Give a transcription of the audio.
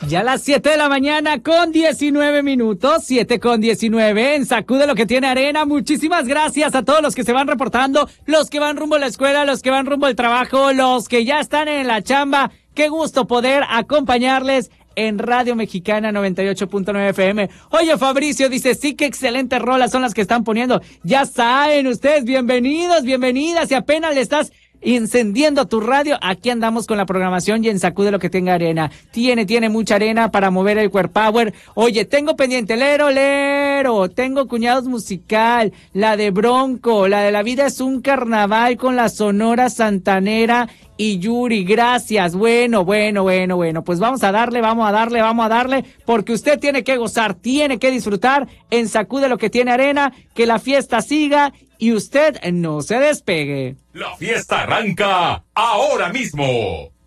Ya a las 7 de la mañana con 19 minutos, 7:19 en Sacude lo que tiene arena. Muchísimas gracias a todos los que se van reportando, los que van rumbo a la escuela, los que van rumbo al trabajo, los que ya están en la chamba. Qué gusto poder acompañarles en Radio Mexicana 98.9 FM. Oye, Fabricio dice, sí, qué excelentes rolas son las que están poniendo. Ya saben ustedes, bienvenidos, bienvenidas. Si apenas le estás encendiendo tu radio, aquí andamos con la programación y en Sacude lo que tenga arena. Tiene mucha arena para mover el Core Power. Oye, tengo pendiente lero, tengo Cuñados Musical, la de Bronco, la de La Vida es un Carnaval con la Sonora Santanera y Yuri. Gracias. Bueno, pues vamos a darle, porque usted tiene que gozar, tiene que disfrutar en Sacude lo que tiene arena, que la fiesta siga y usted no se despegue. La fiesta arranca ahora mismo.